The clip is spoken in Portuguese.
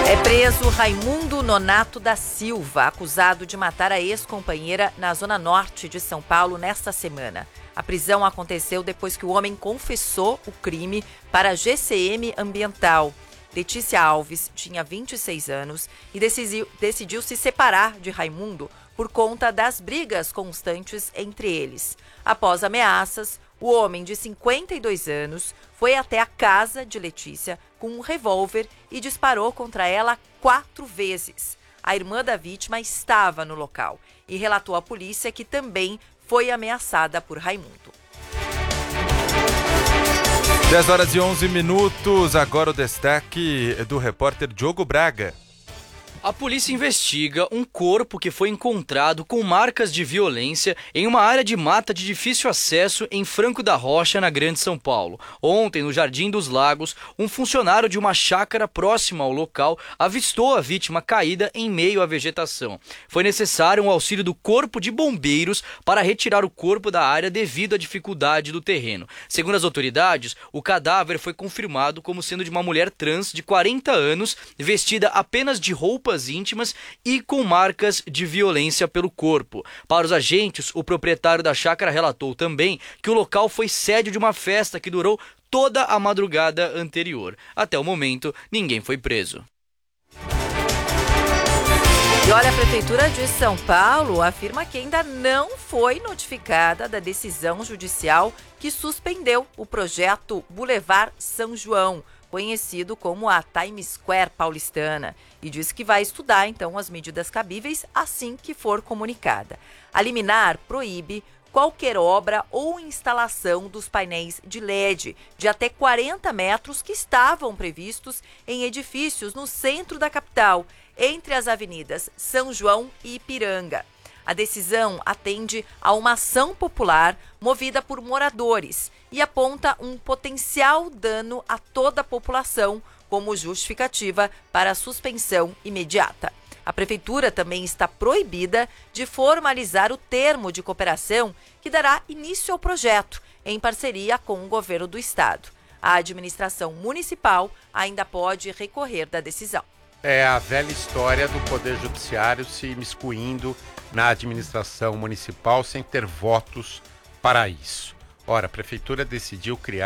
É preso Raimundo Nonato da Silva, acusado de matar a ex-companheira na zona norte de São Paulo nesta semana. A prisão aconteceu depois que o homem confessou o crime para a GCM Ambiental. Letícia Alves tinha 26 anos e decidiu se separar de Raimundo por conta das brigas constantes entre eles. Após ameaças, o homem de 52 anos foi até a casa de Letícia com um revólver e disparou contra ela 4 vezes. A irmã da vítima estava no local e relatou à polícia que também foi ameaçada por Raimundo. 10h11, agora o destaque do repórter Diogo Braga. A polícia investiga um corpo que foi encontrado com marcas de violência em uma área de mata de difícil acesso em Franco da Rocha, na Grande São Paulo. Ontem, no Jardim dos Lagos, um funcionário de uma chácara próxima ao local avistou a vítima caída em meio à vegetação. Foi necessário um auxílio do Corpo de Bombeiros para retirar o corpo da área devido à dificuldade do terreno. Segundo as autoridades, o cadáver foi confirmado como sendo de uma mulher trans de 40 anos, vestida apenas de roupas íntimas e com marcas de violência pelo corpo. Para os agentes, o proprietário da chácara relatou também que o local foi sede de uma festa que durou toda a madrugada anterior. Até o momento, ninguém foi preso. E olha, a Prefeitura de São Paulo afirma que ainda não foi notificada da decisão judicial que suspendeu o projeto Boulevard São João, conhecido como a Times Square paulistana, e diz que vai estudar, então, as medidas cabíveis assim que for comunicada. A liminar proíbe qualquer obra ou instalação dos painéis de LED de até 40 metros que estavam previstos em edifícios no centro da capital, entre as avenidas São João e Ipiranga. A decisão atende a uma ação popular movida por moradores e aponta um potencial dano a toda a população como justificativa para a suspensão imediata. A Prefeitura também está proibida de formalizar o termo de cooperação que dará início ao projeto, em parceria com o governo do estado. A administração municipal ainda pode recorrer da decisão. É a velha história do Poder Judiciário se imiscuindo na administração municipal sem ter votos para isso. Ora, a Prefeitura decidiu criar